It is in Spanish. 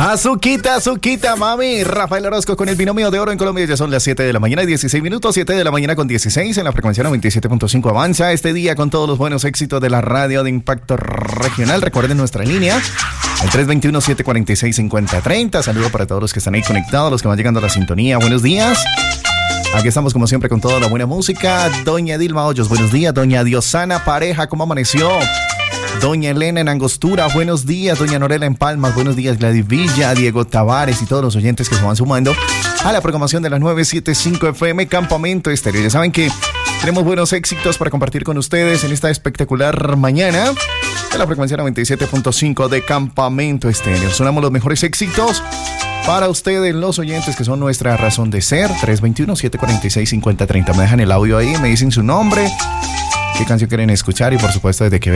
Azuquita, azuquita, mami. Rafael Orozco con el binomio de oro en Colombia. Ya son las 7 de la mañana y 16 minutos. 7 de la mañana con 16 en la frecuencia 97.5. Avanza este día con todos los buenos éxitos de la radio de impacto regional. Recuerden nuestra línea, el 321-746-5030. Saludo para todos los que están ahí conectados, los que van llegando a la sintonía. Buenos días. Aquí estamos como siempre con toda la buena música. Doña Dilma Hoyos, buenos días. Doña Diosana Pareja, ¿cómo amaneció? Doña Elena en Angostura, buenos días. Doña Norela en Palmas, buenos días. Gladys Villa, Diego Tavares y todos los oyentes que se van sumando a la programación de la 975 FM Campamento Estéreo. Ya saben que tenemos buenos éxitos para compartir con ustedes en esta espectacular mañana de la frecuencia 97.5 de Campamento Estéreo. Sonamos los mejores éxitos para ustedes, los oyentes que son nuestra razón de ser. 321-746-5030. Me dejan el audio ahí, me dicen su nombre, qué canción quieren escuchar y por supuesto desde que